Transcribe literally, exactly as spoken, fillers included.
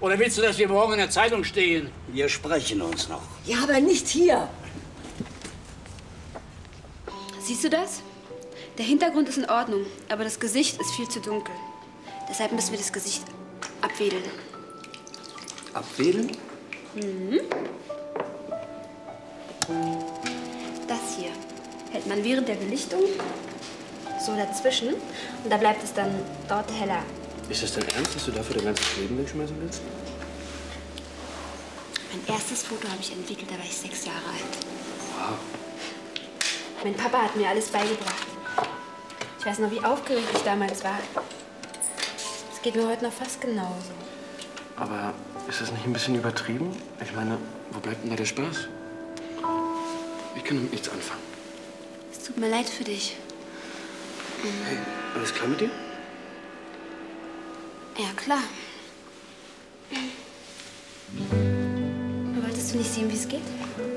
Oder willst du, dass wir morgen in der Zeitung stehen? Wir sprechen uns noch. Ja, aber nicht hier. Siehst du das? Der Hintergrund ist in Ordnung, aber das Gesicht ist viel zu dunkel. Deshalb müssen wir das Gesicht abwedeln. Abwählen? Mhm. Das hier hält man während der Belichtung so dazwischen und da bleibt es dann dort heller. Ist das dein Ernst, dass du dafür dein ganzes Leben wegschmeißen willst? Mein erstes Foto habe ich entwickelt, da war ich sechs Jahre alt. Wow. Mein Papa hat mir alles beigebracht. Ich weiß noch, wie aufgeregt ich damals war. Es geht mir heute noch fast genauso. Aber ist das nicht ein bisschen übertrieben? Ich meine, wo bleibt denn da der Spaß? Ich kann damit nichts anfangen. Es tut mir leid für dich. Hey, alles klar mit dir? Ja, klar. Wolltest du nicht sehen, wie es geht?